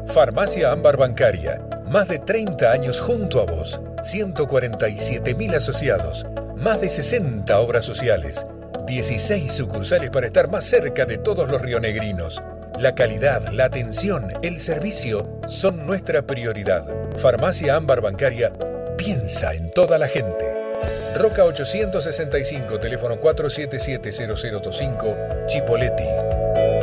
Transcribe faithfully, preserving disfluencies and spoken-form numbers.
Farmacia Ámbar Bancaria, más de treinta años junto a vos, ciento cuarenta y siete mil asociados, más de sesenta obras sociales, dieciséis sucursales para estar más cerca de todos los rionegrinos. La calidad, la atención, el servicio son nuestra prioridad. Farmacia Ámbar Bancaria piensa en toda la gente. Roca ochocientos sesenta y cinco, teléfono cuatro siete siete, cero cero dos cinco, Chipoleti.